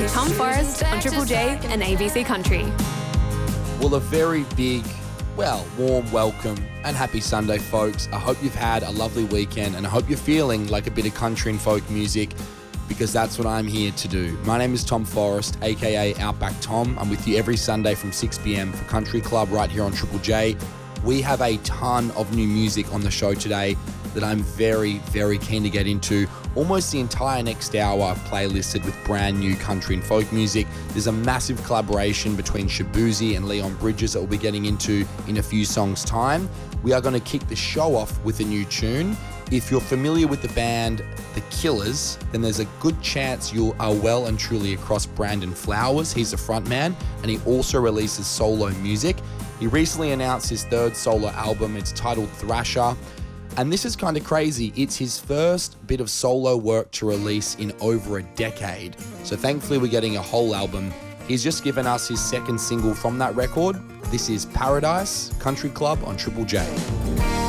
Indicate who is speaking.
Speaker 1: with Tom Forrest on Triple J and ABC Country.
Speaker 2: Well, a very big, warm welcome and happy Sunday, folks. I hope you've had a lovely weekend and I hope you're feeling like a bit of country and folk music, because that's what I'm here to do. My name is Tom Forrest, aka Outback Tom. I'm with you every Sunday from 6 p.m. for Country Club right here on Triple J. We have a ton of new music on the show today that I'm very, very keen to get into. Almost the entire next hour I've playlisted with brand new country and folk music. There's a massive collaboration between Shaboozey and Leon Bridges that we'll be getting into in a few songs' time. We are going to kick the show off with a new tune. If you're familiar with the band The Killers, then there's a good chance you are well and truly across Brandon Flowers. He's the frontman and he also releases solo music. He recently announced his third solo album. It's titled Thrasher. And this is kind of crazy. It's his first bit of solo work to release in over a decade. So thankfully we're getting a whole album. He's just given us his second single from that record. This is Paradise Country Club on Triple J.